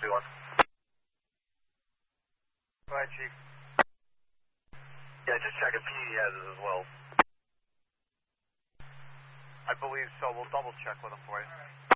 1. Go ahead, Chief. Yeah, just check if he has it as well. I believe so. We'll double check with him for you.